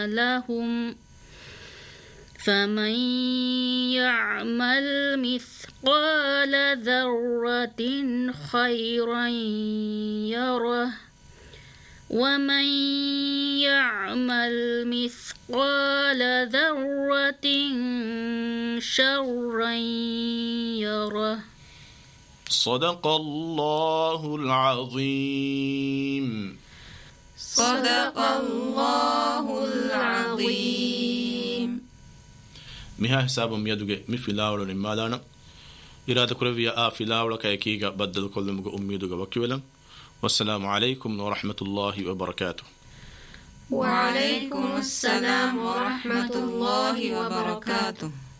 لهم فمن يعمل مثقال ذرة خيرا يره ومن يعمل مثقال ذرة شرا يره. صدق الله العظيم. صدق الله العظيم. مها حساب ميدوغي مي فيلاولو نمادانا إرادة كرفيا فيلاولو كايكيغا بدل كل مغو أميدوغا وكيولا. والسلام عليكم ورحمة الله وبركاته. وعليكم السلام ورحمة الله وبركاته.